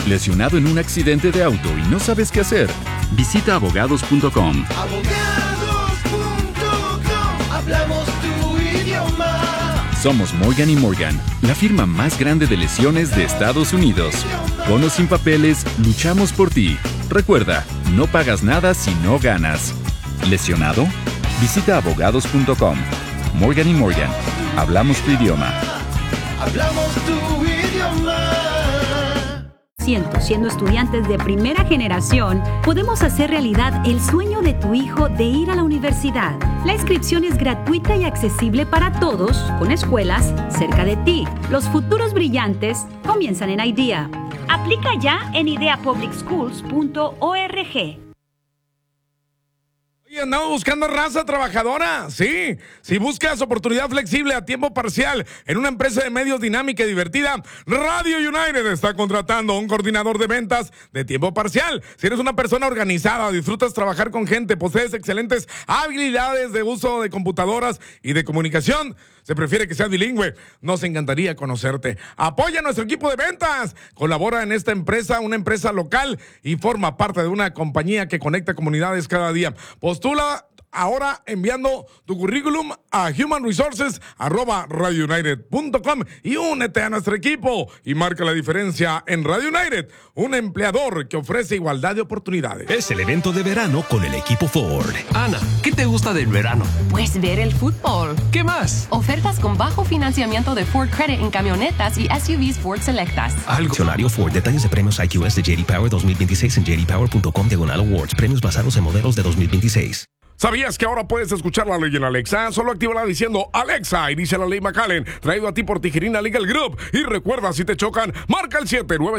¿Lesionado en un accidente de auto y no sabes qué hacer? Visita abogados.com. Abogados.com, hablamos tu idioma. Somos Morgan & Morgan, la firma más grande de lesiones de Estados Unidos. Con o sin papeles, luchamos por ti. Recuerda, no pagas nada si no ganas. ¿Lesionado? Visita abogados.com. Morgan & Morgan, hablamos tu idioma. Hablamos tu idioma. Siendo estudiantes de primera generación, podemos hacer realidad el sueño de tu hijo de ir a la universidad. La inscripción es gratuita y accesible para todos, con escuelas cerca de ti. Los futuros brillantes comienzan en IDEA. Aplica ya en ideapublicschools.org. Y andamos buscando raza trabajadora, sí. Si buscas oportunidad flexible a tiempo parcial en una empresa de medios dinámica y divertida, Radio United está contratando a un coordinador de ventas de tiempo parcial. Si eres una persona organizada, disfrutas trabajar con gente, posees excelentes habilidades de uso de computadoras y de comunicación, se prefiere que seas bilingüe, nos encantaría conocerte. Apoya a nuestro equipo de ventas. Colabora en esta empresa, una empresa local, y forma parte de una compañía que conecta comunidades cada día. Postula ahora enviando tu currículum a humanresources@radiounited.com y únete a nuestro equipo y marca la diferencia en Radio United, un empleador que ofrece igualdad de oportunidades. Es el evento de verano con el equipo Ford. Ana, ¿qué te gusta del verano? Pues ver el fútbol. ¿Qué más? Ofertas con bajo financiamiento de Ford Credit en camionetas y SUVs Ford Selectas. Diccionario Ford. Detalles de premios IQS de J.D. Power 2026 en jdpower.com/awards. Premios basados en modelos de 2026. ¿Sabías que ahora puedes escuchar la ley en Alexa? Solo actívala diciendo Alexa, inicia la ley McAllen, traído a ti por Tijerina Legal Group. Y recuerda, si te chocan, marca el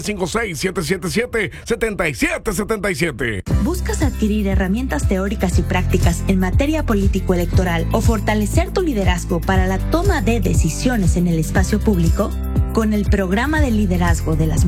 7-956-777-7777. ¿Buscas adquirir herramientas teóricas y prácticas en materia político-electoral o fortalecer tu liderazgo para la toma de decisiones en el espacio público? Con el programa de liderazgo de las